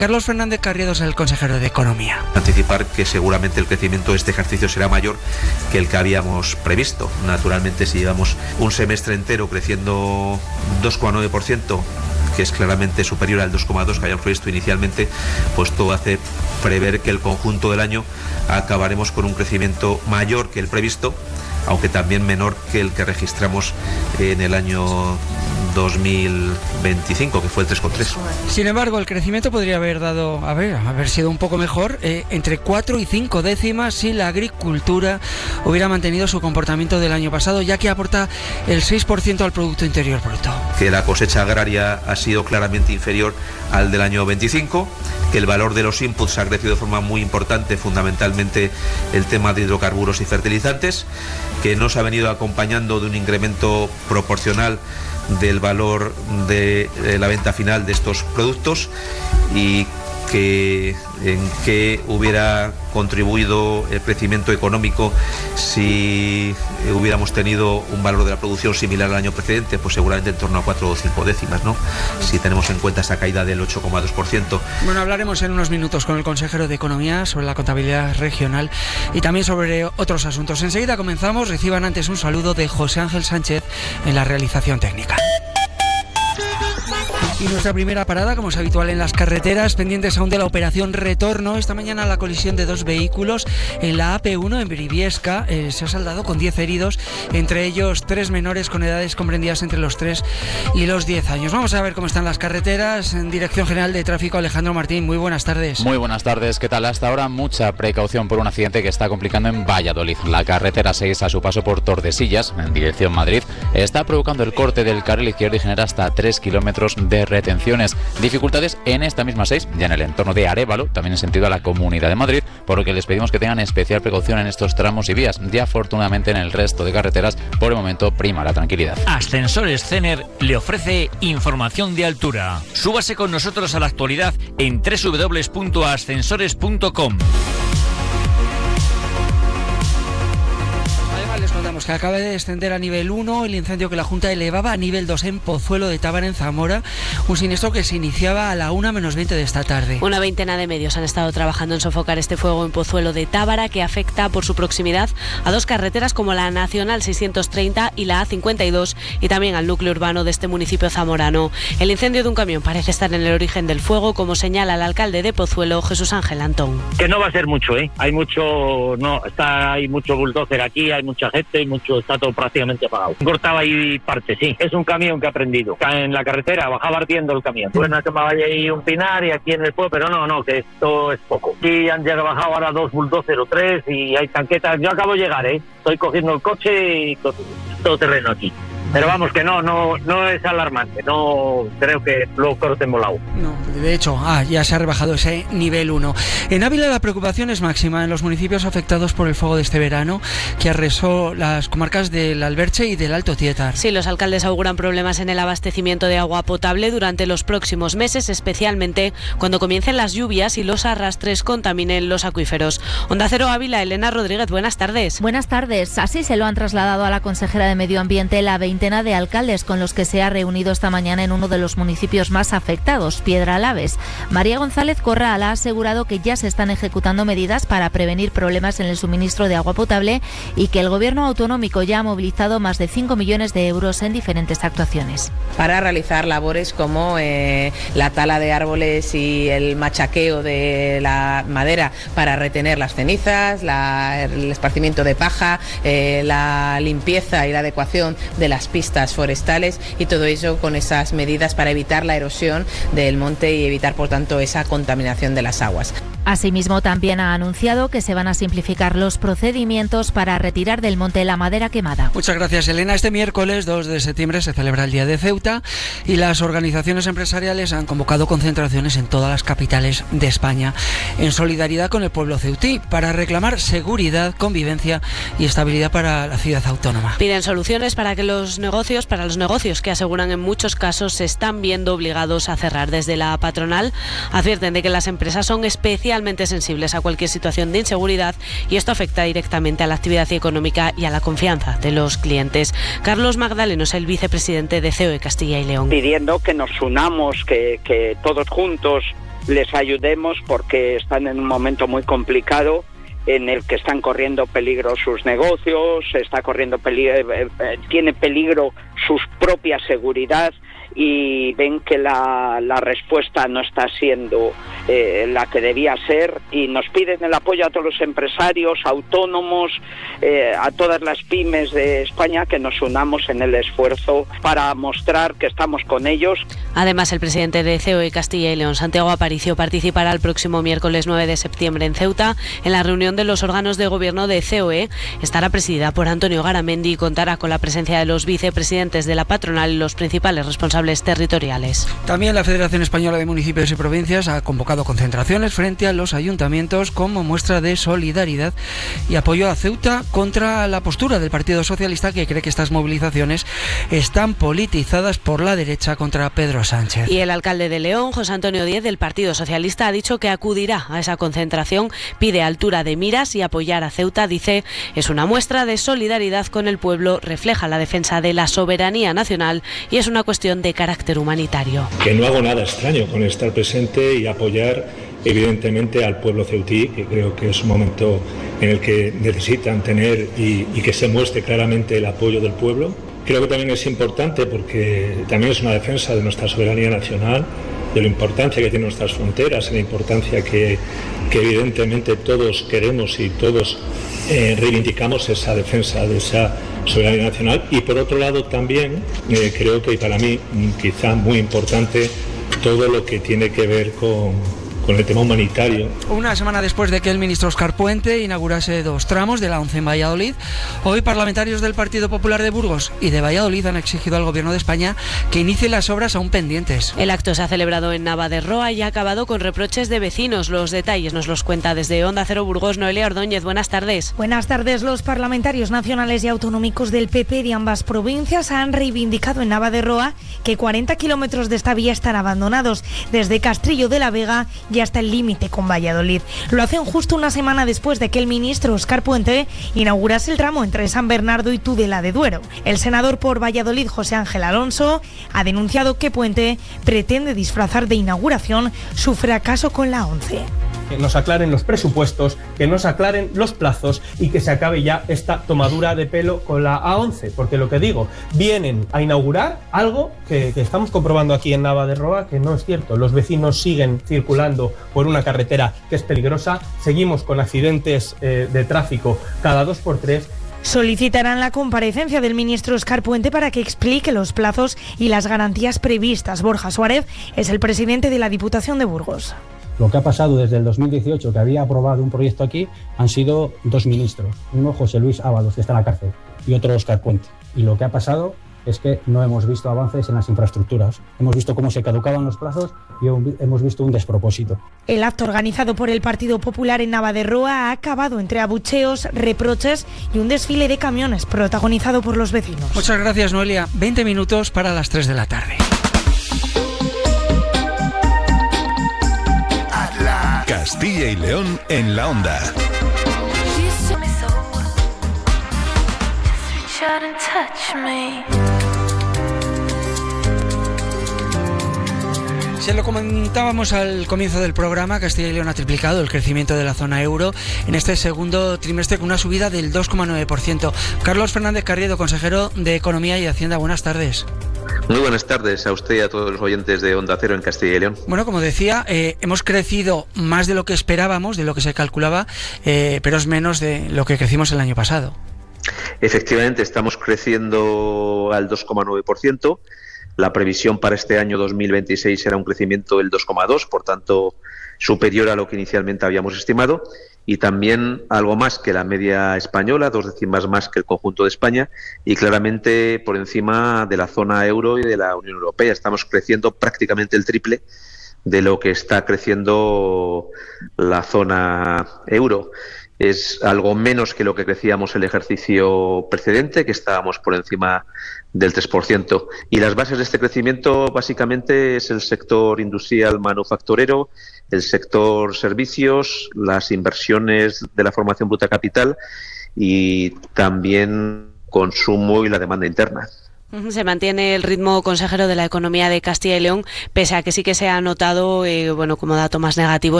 Carlos Fernández Carriedo es el consejero de Economía. Anticipar que seguramente el crecimiento de este ejercicio será mayor que el que habíamos previsto. Naturalmente, si llevamos un semestre entero creciendo 2,9%, que es claramente superior al 2,2% que habíamos previsto inicialmente, pues todo hace prever que el conjunto del año acabaremos con un crecimiento mayor que el previsto, aunque también menor que el que registramos en el año 2025, que fue el 3,3%. Sin embargo, el crecimiento podría haber sido un poco mejor, entre 4 y 5 décimas si la agricultura hubiera mantenido su comportamiento del año pasado, ya que aporta el 6% al Producto Interior Bruto. Que la cosecha agraria ha sido claramente inferior al del año 25, que el valor de los inputs ha crecido de forma muy importante, fundamentalmente el tema de hidrocarburos y fertilizantes, que no se ha venido acompañando de un incremento proporcional del valor de la venta final de estos productos, y que hubiera contribuido el crecimiento económico si hubiéramos tenido un valor de la producción similar al año precedente, pues seguramente en torno a 4 o 5 décimas, ¿no? Si tenemos en cuenta esa caída del 8,2%. Bueno, hablaremos en unos minutos con el consejero de Economía sobre la contabilidad regional y también sobre otros asuntos. Enseguida comenzamos. Reciban antes un saludo de José Ángel Sánchez en la realización técnica. Y nuestra primera parada, como es habitual en las carreteras, pendientes aún de la operación retorno. Esta mañana la colisión de 2 vehículos en la AP1 en Briviesca se ha saldado con 10 heridos, entre ellos 3 menores con edades comprendidas entre los 3 y los 10 años. Vamos a ver cómo están las carreteras. En Dirección General de Tráfico, Alejandro Martín, muy buenas tardes. Muy buenas tardes, ¿qué tal? Hasta ahora mucha precaución por un accidente que está complicando en Valladolid. La carretera 6, a su paso por Tordesillas, en dirección Madrid, está provocando el corte del carril izquierdo y genera hasta 3 kilómetros de retenciones. Dificultades en esta misma 6, ya en el entorno de Arévalo, también en sentido a la Comunidad de Madrid, por lo que les pedimos que tengan especial precaución en estos tramos y vías. Ya afortunadamente en el resto de carreteras, por el momento, prima la tranquilidad. Ascensores Cener le ofrece información de altura. Súbase con nosotros a la actualidad en www.ascensores.com. Que acaba de descender a nivel 1 el incendio que la Junta elevaba a nivel 2 en Pozuelo de Tábara, en Zamora, un siniestro que se iniciaba a la 1:20 de esta tarde. Una veintena de medios han estado trabajando en sofocar este fuego en Pozuelo de Tábara, que afecta por su proximidad a 2 carreteras como la Nacional 630 y la A52, y también al núcleo urbano de este municipio zamorano. El incendio de un camión parece estar en el origen del fuego, como señala el alcalde de Pozuelo, Jesús Ángel Antón. Que no va a ser mucho, hay mucho bulldozer aquí, hay mucha gente, está todo prácticamente apagado. Cortaba ahí parte, sí. Es un camión que ha prendido. En la carretera bajaba ardiendo el camión. Bueno, es que me vaya ahí un pinar y aquí en el pueblo, pero no, que esto es poco. Aquí han bajado ahora 2 bulldozer o 3 y hay tanquetas. Yo acabo de llegar, estoy cogiendo el coche y todo terreno aquí. Pero vamos, que no es alarmante, no creo que lo corten volado. No, de hecho, ya se ha rebajado ese nivel 1. En Ávila la preocupación es máxima en los municipios afectados por el fuego de este verano, que arrasó las comarcas del Alberche y del Alto Tietar. Sí, los alcaldes auguran problemas en el abastecimiento de agua potable durante los próximos meses, especialmente cuando comiencen las lluvias y los arrastres contaminen los acuíferos. Onda Cero Ávila, Elena Rodríguez, buenas tardes. Buenas tardes. Así se lo han trasladado a la consejera de Medio Ambiente la veintena de alcaldes con los que se ha reunido esta mañana en uno de los municipios más afectados, Piedralaves. María González Corral ha asegurado que ya se están ejecutando medidas para prevenir problemas en el suministro de agua potable y que el gobierno autonómico ya ha movilizado más de 5 millones de euros en diferentes actuaciones. Para realizar labores como la tala de árboles y el machaqueo de la madera para retener las cenizas, el esparcimiento de paja, la limpieza y la adecuación de las pistas forestales, y todo ello con esas medidas para evitar la erosión del monte y evitar, por tanto, esa contaminación de las aguas. Asimismo, también ha anunciado que se van a simplificar los procedimientos para retirar del monte la madera quemada. Muchas gracias, Elena. Este miércoles 2 de septiembre se celebra el Día de Ceuta y las organizaciones empresariales han convocado concentraciones en todas las capitales de España en solidaridad con el pueblo ceutí para reclamar seguridad, convivencia y estabilidad para la ciudad autónoma. Piden soluciones para los negocios que aseguran en muchos casos se están viendo obligados a cerrar. Desde la patronal advierten de que las empresas son especialmente sensibles a cualquier situación de inseguridad y esto afecta directamente a la actividad económica y a la confianza de los clientes. Carlos Magdaleno es el vicepresidente de COE Castilla y León. Pidiendo que nos unamos, que todos juntos les ayudemos porque están en un momento muy complicado en el que están corriendo peligro sus negocios, tiene peligro su propia seguridad y ven que la respuesta no está siendo la que debía ser y nos piden el apoyo a todos los empresarios, autónomos, a todas las pymes de España, que nos unamos en el esfuerzo para mostrar que estamos con ellos. Además, el presidente de COE Castilla y León, Santiago Aparicio, participará el próximo miércoles 9 de septiembre en Ceuta en la reunión de los órganos de gobierno de COE. Estará presidida por Antonio Garamendi y contará con la presencia de los vicepresidentes de la patronal y los principales responsables territoriales. También la Federación Española de Municipios y Provincias ha convocado concentraciones frente a los ayuntamientos como muestra de solidaridad y apoyo a Ceuta contra la postura del Partido Socialista, que cree que estas movilizaciones están politizadas por la derecha contra Pedro Sánchez. Y el alcalde de León, José Antonio Díez, del Partido Socialista, ha dicho que acudirá a esa concentración, pide altura de miras y apoyar a Ceuta. Dice, es una muestra de solidaridad con el pueblo, refleja la defensa de la soberanía nacional y es una cuestión de carácter humanitario. Que no hago nada extraño con estar presente y apoyar evidentemente al pueblo ceutí, que creo que es un momento en el que necesitan tener y que se muestre claramente el apoyo del pueblo. Creo que también es importante porque también es una defensa de nuestra soberanía nacional, de la importancia que tienen nuestras fronteras, de la importancia que evidentemente todos queremos y todos reivindicamos esa defensa de esa soberanía nacional. Y por otro lado también creo que para mí quizá muy importante todo lo que tiene que ver con el tema humanitario. Una semana después de que el ministro Óscar Puente inaugurase 2 tramos de la 11 en Valladolid, hoy parlamentarios del Partido Popular de Burgos y de Valladolid han exigido al Gobierno de España que inicie las obras aún pendientes. El acto se ha celebrado en Nava de Roa y ha acabado con reproches de vecinos. Los detalles nos los cuenta desde Onda Cero Burgos Noelia Ordóñez. Buenas tardes. Buenas tardes. Los parlamentarios nacionales y autonómicos del PP de ambas provincias han reivindicado en Nava de Roa que 40 kilómetros de esta vía están abandonados, desde Castrillo de la Vega y hasta el límite con Valladolid. Lo hacen justo una semana después de que el ministro Óscar Puente inaugurase el tramo entre San Bernardo y Tudela de Duero. El senador por Valladolid, José Ángel Alonso, ha denunciado que Puente pretende disfrazar de inauguración su fracaso con la 11. Que nos aclaren los presupuestos, que nos aclaren los plazos y que se acabe ya esta tomadura de pelo con la A11, porque lo que digo, vienen a inaugurar algo que estamos comprobando aquí en Nava de Roa, que no es cierto. Los vecinos siguen circulando por una carretera que es peligrosa, seguimos con accidentes de tráfico cada 2x3. Solicitarán la comparecencia del ministro Óscar Puente para que explique los plazos y las garantías previstas. Borja Suárez es el presidente de la Diputación de Burgos. Lo que ha pasado desde el 2018, que había aprobado un proyecto aquí, han sido 2 ministros. Uno, José Luis Ábalos, que está en la cárcel, y otro, Óscar Puente. Y lo que ha pasado es que no hemos visto avances en las infraestructuras. Hemos visto cómo se caducaban los plazos y hemos visto un despropósito. El acto organizado por el Partido Popular en Nava de Roa ha acabado entre abucheos, reproches y un desfile de camiones protagonizado por los vecinos. Muchas gracias, Noelia. 20 minutos para las 3 de la tarde. Castilla y León en la onda. Se lo comentábamos al comienzo del programa, Castilla y León ha triplicado el crecimiento de la zona euro en este segundo trimestre con una subida del 2,9%. Carlos Fernández Carriedo, consejero de Economía y Hacienda, buenas tardes. Muy buenas tardes a usted y a todos los oyentes de Onda Cero en Castilla y León. Bueno, como decía, hemos crecido más de lo que esperábamos, de lo que se calculaba, pero es menos de lo que crecimos el año pasado. Efectivamente, estamos creciendo al 2,9%. La previsión para este año 2026 era un crecimiento del 2,2%, por tanto superior a lo que inicialmente habíamos estimado, y también algo más que la media española, 2 décimas más que el conjunto de España, y claramente por encima de la zona euro y de la Unión Europea. Estamos creciendo prácticamente el triple de lo que está creciendo la zona euro. Es algo menos que lo que crecíamos el ejercicio precedente, que estábamos por encima del 3%. Y las bases de este crecimiento básicamente es el sector industrial manufacturero, el sector servicios, las inversiones de la formación bruta capital y también consumo y la demanda interna. Se mantiene el ritmo, consejero, de la economía de Castilla y León, pese a que sí que se ha notado, como dato más negativo,